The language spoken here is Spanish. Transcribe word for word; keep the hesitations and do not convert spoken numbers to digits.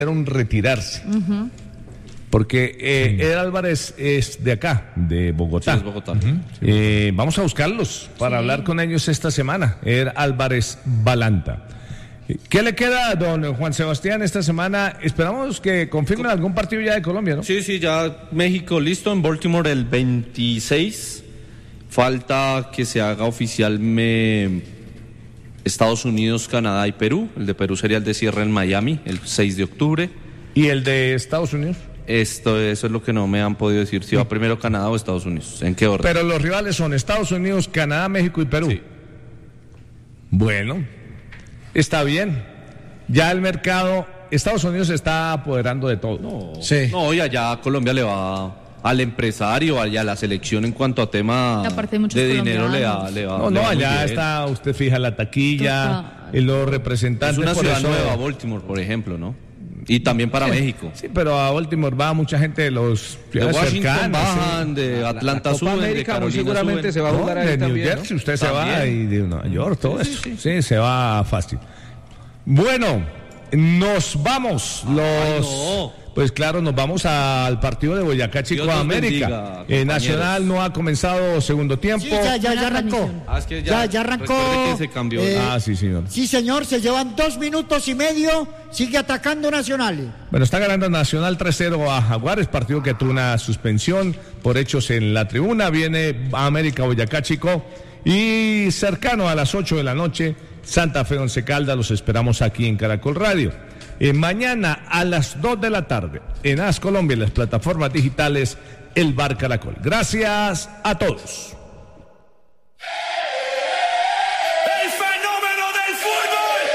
retirarse. Uh-huh. Porque eh, Eder Álvarez es de acá, de Bogotá. Sí, es Bogotá. Uh-huh. eh, vamos a buscarlos para sí. hablar con ellos esta semana. Eder Álvarez Balanta. ¿Qué le queda, don Juan Sebastián, esta semana? Esperamos que confirmen algún partido ya de Colombia, ¿no? Sí, sí, ya México listo, en Baltimore el veintiséis. Falta que se haga oficial me... Estados Unidos, Canadá y Perú. El de Perú sería el de cierre en Miami, el seis de octubre. ¿Y el de Estados Unidos? Esto, eso es lo que no me han podido decir, si va primero Canadá o Estados Unidos, ¿en qué orden? Pero los rivales son Estados Unidos, Canadá, México y Perú. Sí. Bueno, está bien. Ya el mercado, Estados Unidos se está apoderando de todo. No, sí. no, y allá Colombia le va al empresario, allá a la selección en cuanto a tema de, de dinero le da, le va. No, le no, va allá está, usted fija la taquilla, y los representantes. Es una por ciudad eso... nueva, Baltimore, por ejemplo, ¿no? Y también para sí, México. Sí, pero a Baltimore va mucha gente de los de Washington cercanos, bajan, sí. de Atlanta la, la suben, América, de Carolina seguramente suben. se va a jugar no, ahí de también, New Jersey, ¿no? usted ¿También? se va y de Nueva York, todo sí, eso. Sí, sí. sí, se va fácil. Bueno, nos vamos los... Ay, no. Pues claro, nos vamos al partido de Boyacá Chico América. Bendiga, eh, Nacional no ha comenzado segundo tiempo. Sí, ya, ya, ya arrancó. Ah, es que ya, ya, ya arrancó. Que se cambió. Eh, ah, sí, señor. Sí, señor, se llevan dos minutos y medio. Sigue atacando Nacional. Bueno, está ganando Nacional tres cero a Jaguares, partido que tuvo una suspensión por hechos en la tribuna. Viene América Boyacá Chico y cercano a las ocho de la noche, Santa Fe Once Caldas. Los esperamos aquí en Caracol Radio. Eh, mañana a las dos de la tarde en A S Colombia, en las plataformas digitales, el Bar Caracol. Gracias a todos.